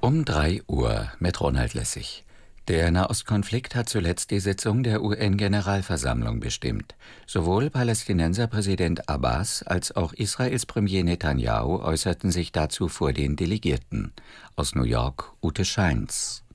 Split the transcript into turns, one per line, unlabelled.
Um 3 Uhr mit Ronald Lessig. Der Nahostkonflikt hat zuletzt die Sitzung der UN-Generalversammlung bestimmt. Sowohl Palästinenserpräsident Abbas als auch Israels Premier Netanyahu äußerten sich dazu vor den Delegierten. Aus New York Ute Scheins.